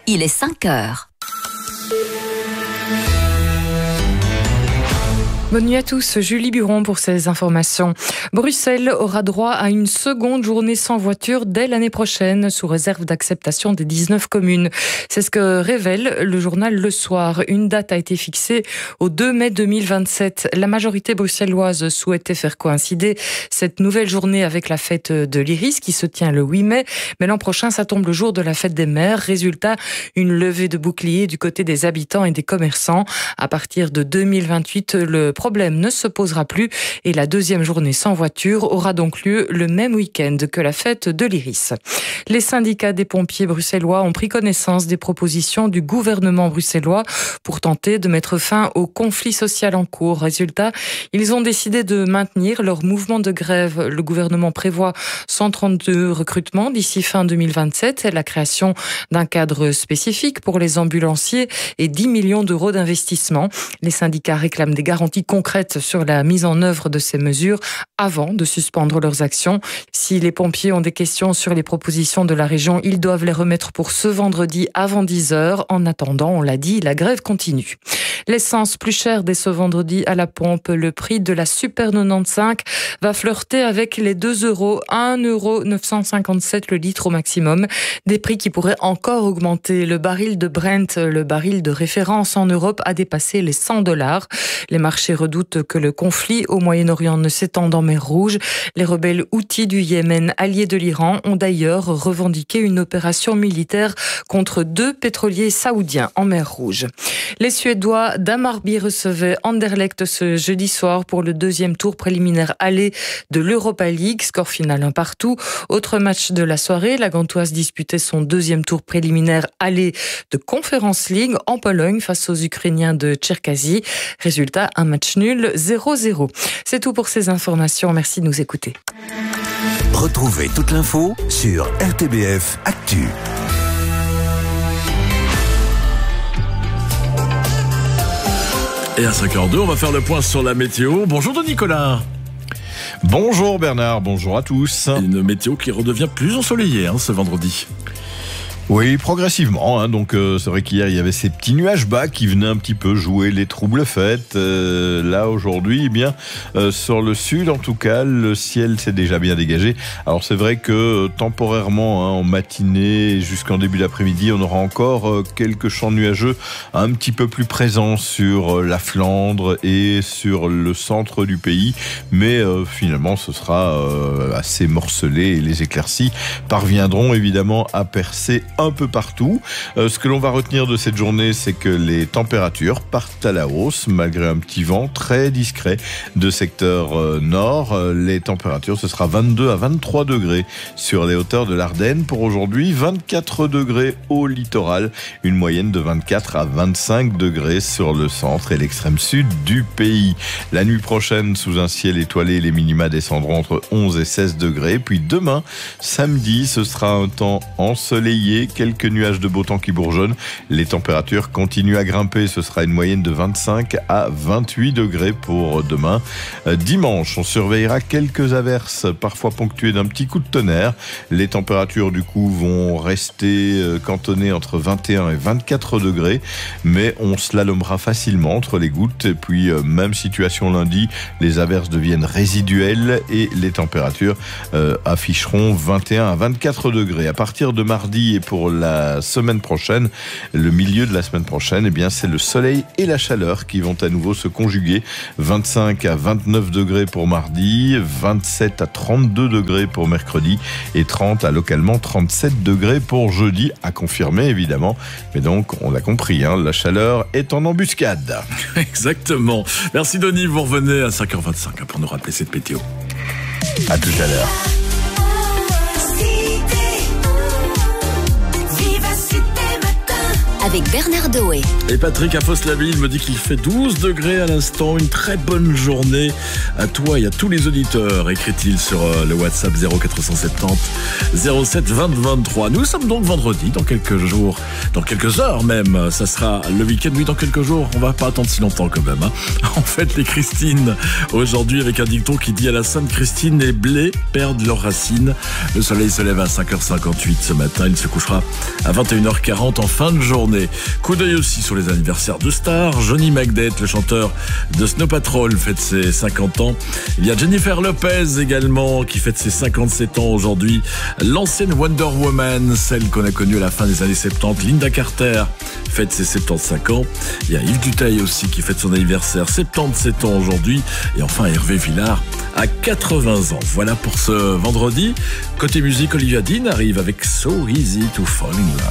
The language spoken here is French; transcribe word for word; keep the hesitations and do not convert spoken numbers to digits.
il est cinq heures. Bonne nuit à tous, Julie Buron pour ces informations. Bruxelles aura droit à une seconde journée sans voiture dès l'année prochaine, sous réserve d'acceptation des dix-neuf communes. C'est ce que révèle le journal Le Soir. Une date a été fixée au deux mai deux mille vingt-sept. La majorité bruxelloise souhaitait faire coïncider cette nouvelle journée avec la fête de l'Iris qui se tient le huit mai. Mais l'an prochain, ça tombe le jour de la fête des mères. Résultat, une levée de boucliers du côté des habitants et des commerçants. À partir de deux mille vingt-huit, le problème ne se posera plus et la deuxième journée sans voiture aura donc lieu le même week-end que la fête de l'Iris. Les syndicats des pompiers bruxellois ont pris connaissance des propositions du gouvernement bruxellois pour tenter de mettre fin au conflit social en cours. Résultat, ils ont décidé de maintenir leur mouvement de grève. Le gouvernement prévoit cent trente-deux recrutements d'ici fin deux mille vingt-sept et la création d'un cadre spécifique pour les ambulanciers et dix millions d'euros d'investissement. Les syndicats réclament des garanties concrètes sur la mise en œuvre de ces mesures avant de suspendre leurs actions. Si les pompiers ont des questions sur les propositions de la région, ils doivent les remettre pour ce vendredi avant dix heures. En attendant, on l'a dit, la grève continue. L'essence plus chère dès ce vendredi à la pompe. Le prix de la Super quatre-vingt-quinze va flirter avec les deux euros, un euro neuf cent cinquante-sept le litre au maximum. Des prix qui pourraient encore augmenter. Le baril de Brent, le baril de référence en Europe, a dépassé les cent dollars. Les marchés redoutent que le conflit au Moyen-Orient ne s'étende en mer Rouge. Les rebelles houthis du Yémen, alliés de l'Iran, ont d'ailleurs revendiqué une opération militaire contre deux pétroliers saoudiens en mer Rouge. Les Suédois d'Hammarby recevaient Anderlecht ce jeudi soir pour le deuxième tour préliminaire aller de l'Europa League. Score final un partout. Autre match de la soirée, la Gantoise disputait son deuxième tour préliminaire aller de Conference League en Pologne face aux Ukrainiens de Tcherkazy. Résultat, un match nul, zéro zéro. C'est tout pour ces informations. Merci de nous écouter. Retrouvez toute l'info sur R T B F Actu. Et à cinq heures deux, on va faire le point sur la météo. Bonjour Don Nicolas. Bonjour Bernard, bonjour à tous. Une météo qui redevient plus ensoleillée hein, ce vendredi. Oui, progressivement. Hein, donc euh, c'est vrai qu'hier il y avait ces petits nuages bas qui venaient un petit peu jouer les troubles fêtes. Euh, là aujourd'hui, eh bien euh, sur le sud en tout cas, le ciel s'est déjà bien dégagé. Alors c'est vrai que euh, temporairement, hein, en matinée jusqu'en début d'après-midi, on aura encore euh, quelques champs nuageux un petit peu plus présents sur euh, la Flandre et sur le centre du pays. Mais euh, finalement, ce sera euh, assez morcelé et les éclaircies parviendront évidemment à percer un peu partout. Euh, ce que l'on va retenir de cette journée, c'est que les températures partent à la hausse malgré un petit vent très discret de secteur euh, nord. Euh, les températures, ce sera vingt-deux à vingt-trois degrés sur les hauteurs de l'Ardenne pour aujourd'hui, vingt-quatre degrés au littoral, une moyenne de vingt-quatre à vingt-cinq degrés sur le centre et l'extrême sud du pays. La nuit prochaine, sous un ciel étoilé, les minima descendront entre onze et seize degrés. Puis demain, samedi, ce sera un temps ensoleillé, quelques nuages de beau temps qui bourgeonnent. Les températures continuent à grimper. Ce sera une moyenne de vingt-cinq à vingt-huit degrés pour demain. Dimanche, on surveillera quelques averses, parfois ponctuées d'un petit coup de tonnerre. Les températures, du coup, vont rester cantonnées entre vingt et un et vingt-quatre degrés. Mais on slalomera facilement entre les gouttes. Et puis, même situation lundi, les averses deviennent résiduelles et les températures euh, afficheront vingt et un à vingt-quatre degrés. À partir de mardi et pour la semaine prochaine, le milieu de la semaine prochaine, eh bien, c'est le soleil et la chaleur qui vont à nouveau se conjuguer. vingt-cinq à vingt-neuf degrés pour mardi, vingt-sept à trente-deux degrés pour mercredi et trente à localement trente-sept degrés pour jeudi, à confirmer évidemment. Mais donc, on l'a compris, hein, la chaleur est en embuscade. Exactement. Merci Denis, vous revenez à cinq heures vingt-cinq pour nous rappeler cette météo. À tout à l'heure. avec Bernard Doé. Et Patrick à Fos-la-Ville me dit qu'il fait douze degrés à l'instant. Une très bonne journée à toi et à tous les auditeurs, écrit-il sur le WhatsApp zéro quatre cent soixante-dix zéro sept vingt vingt-trois. Nous sommes donc vendredi, dans quelques jours, dans quelques heures même. Ça sera le week-end, oui, dans quelques jours. On va pas attendre si longtemps quand même. Hein. En fait, les Christine, aujourd'hui, avec un dicton qui dit à la Sainte Christine, les blés perdent leurs racines. Le soleil se lève à cinq heures cinquante-huit ce matin. Il se couchera à vingt et une heures quarante en fin de journée. Coup d'œil aussi sur les anniversaires de stars. Johnny Magdette, le chanteur de Snow Patrol, fête ses cinquante ans. Il y a Jennifer Lopez également qui fête ses cinquante-sept ans aujourd'hui. L'ancienne Wonder Woman, celle qu'on a connue à la fin des années soixante-dix, Linda Carter, fête ses soixante-quinze ans. Il y a Yves Duteil aussi qui fête son anniversaire, soixante-dix-sept ans aujourd'hui. Et enfin Hervé Villard à quatre-vingts ans. Voilà pour ce vendredi. Côté musique, Olivia Dean arrive avec So Easy to Fall in Love.